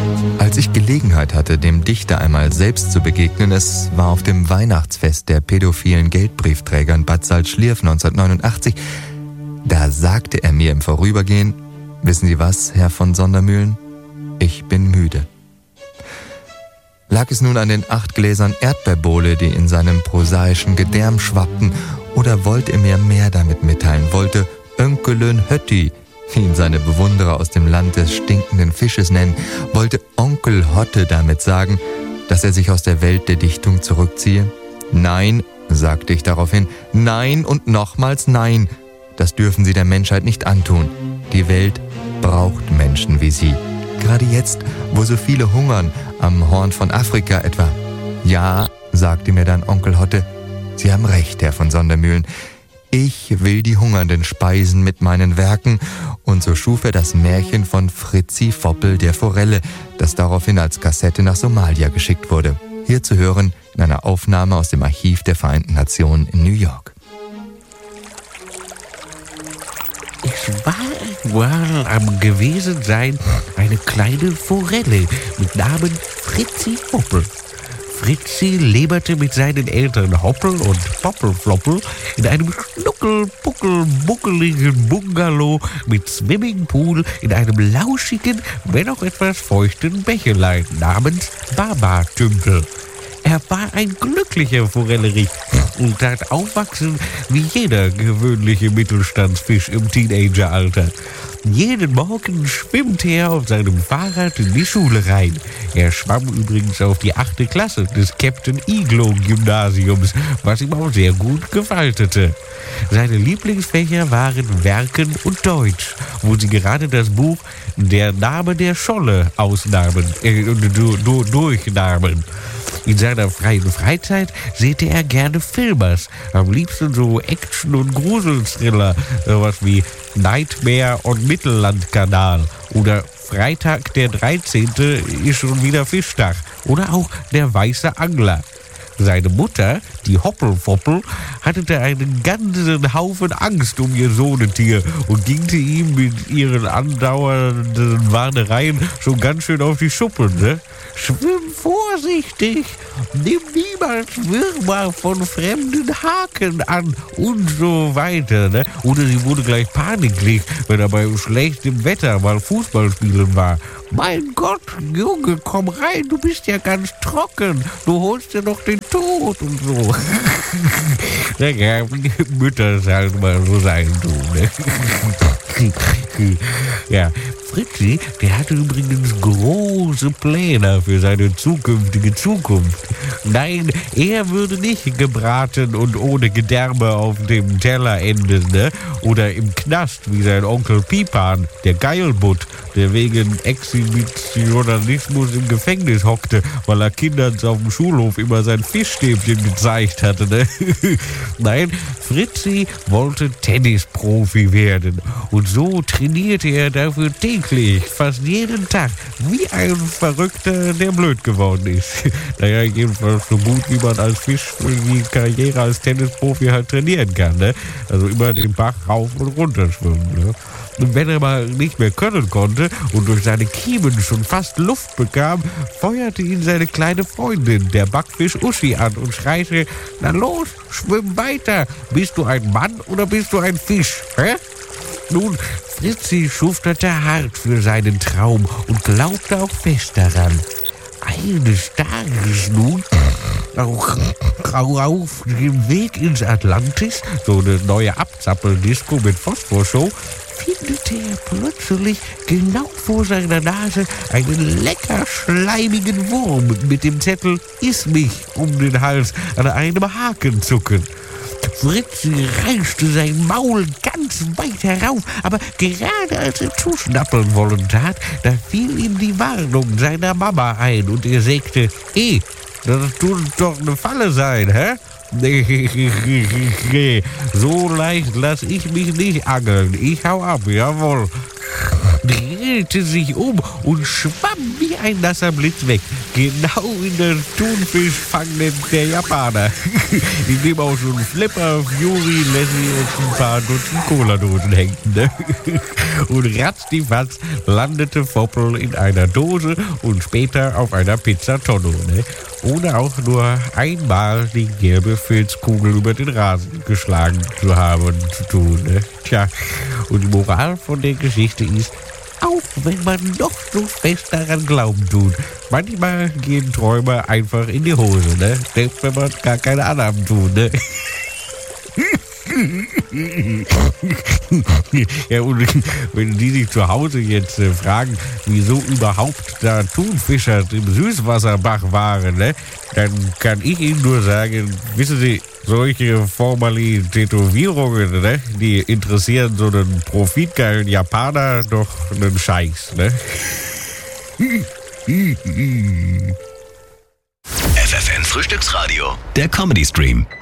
Als ich Gelegenheit hatte, dem Dichter einmal selbst zu begegnen, es war auf dem Weihnachtsfest der pädophilen Geldbriefträger in Bad Salzschlierf 1989, da sagte er mir im Vorübergehen: Wissen Sie was, Herr von Sondermühlen? Ich bin müde. Lag es nun an den 8 Gläsern Erdbeerbohle, die in seinem prosaischen Gedärm schwappten, oder wollte er mir mehr damit mitteilen, wollte Önkelön Hötti, wie ihn seine Bewunderer aus dem Land des stinkenden Fisches nennen, wollte Onkel Hotte damit sagen, dass er sich aus der Welt der Dichtung zurückziehe? Nein, sagte ich daraufhin, nein und nochmals nein, das dürfen Sie der Menschheit nicht antun. Die Welt braucht Menschen wie Sie. Gerade jetzt, wo so viele hungern, am Horn von Afrika etwa. Ja, sagte mir dann Onkel Hotte, Sie haben recht, Herr von Sondermühlen. Ich will die Hungernden speisen mit meinen Werken. Und so schuf er das Märchen von Fritzi Foppel, der Forelle, das daraufhin als Kassette nach Somalia geschickt wurde. Hier zu hören in einer Aufnahme aus dem Archiv der Vereinten Nationen in New York. Es war wohl am Gewesensein eine kleine Forelle mit Namen Fritzi Foppel. Fritzi leberte mit seinen Eltern Hoppel und Poppelfloppel in einem schnuckel-puckel-buckeligen Bungalow mit Swimmingpool in einem lauschigen, wenn auch etwas feuchten Bächelein namens Baba-Tümpel. Er war ein glücklicher Forellerich und tat aufwachsen wie jeder gewöhnliche Mittelstandsfisch im Teenageralter. Jeden Morgen schwimmt er auf seinem Fahrrad in die Schule rein. Er schwamm übrigens auf die 8. Klasse des Captain Iglo Gymnasiums, was ihm auch sehr gut gefaltete. Seine Lieblingsfächer waren Werken und Deutsch, wo sie gerade das Buch Der Name der Scholle durchnahmen. In seiner freien Freizeit sehte er gerne Filmers, am liebsten so Action- und Gruselthriller, sowas wie Nightmare und Mittellandkanal oder Freitag der 13. ist schon wieder Fischtag oder auch Der weiße Angler. Seine Mutter, die Hoppelfoppel, hatte einen ganzen Haufen Angst um ihr Sohnetier und ging ihm mit ihren andauernden Warnereien schon ganz schön auf die Schuppen, ne? Schwimm vorsichtig, nimm niemals Würmer von fremden Haken an und so weiter, ne? Oder sie wurde gleich paniklich, wenn er bei schlechtem Wetter mal Fußball spielen war. Mein Gott, Junge, komm rein, du bist ja ganz trocken, du holst dir doch den Tod und so. Naja, Mütter es halt mal so sein tun, ne? Ja, Fritzi, der hatte übrigens große Pläne für seine zukünftige Zukunft. Nein, er würde nicht gebraten und ohne Gedärme auf dem Teller enden, ne? Oder im Knast wie sein Onkel Pipan, der Geilbutt, der wegen Exhibitionalismus im Gefängnis hockte, weil er Kindern auf dem Schulhof immer sein Fischstäbchen gezeigt hatte, ne? Nein, Fritzi wollte Tennisprofi werden. Und so trainierte er dafür täglich, fast jeden Tag, wie ein Verrückter, der blöd geworden ist. Naja, jedenfalls so gut, wie man als Fisch für die Karriere als Tennisprofi halt trainieren kann, ne? Also immer den Bach rauf und runter schwimmen, ne? Und wenn er mal nicht mehr können konnte und durch seine Kiemen schon fast Luft bekam, feuerte ihn seine kleine Freundin, der Backfisch Uschi, an und schreite: Na los, schwimm weiter. Bist du ein Mann oder bist du ein Fisch, hä? Nun, Fritzi schuftete hart für seinen Traum und glaubte auch fest daran. Eines Tages nun, auch auf dem Weg ins Atlantis, so eine neue Abzappeldisco mit Phosphorshow, findete er plötzlich genau vor seiner Nase einen lecker schleimigen Wurm mit dem Zettel „Iss mich" um den Hals an einem Haken zucken. Fritzi reichte sein Maul ganz weit herauf, aber gerade als er zuschnappeln wollen tat, da fiel ihm die Warnung seiner Mama ein und er sagte: Das tut doch eine Falle sein, hä? Nee, so leicht lass ich mich nicht angeln. Ich hau ab, jawohl. drehte sich um und schwamm wie ein nasser Blitz weg. Genau in das Thunfischfangnetz der Japaner. In dem auch schon Flipper, Fury, Lassie und ein paar Dutzend Cola-Dosen hängten. Ne? Und ratzdifatz landete Foppel in einer Dose und später auf einer Pizzatonne. Ne? Ohne auch nur einmal die gelbe Filzkugel über den Rasen geschlagen zu haben zu tun. Ne? Tja, und die Moral von der Geschichte ist, auch wenn man noch so fest daran glauben tut, manchmal gehen Träume einfach in die Hose, ne? Selbst wenn man gar keine Annahmen tut, ne? Ja, und wenn die sich zu Hause jetzt fragen, wieso überhaupt da Thunfischer im Süßwasserbach waren, ne, dann kann ich Ihnen nur sagen, wissen Sie, solche formalen Tätowierungen, ne, die interessieren so einen profitgeilen Japaner doch einen Scheiß, ne? FFN Frühstücksradio, der Comedy Stream.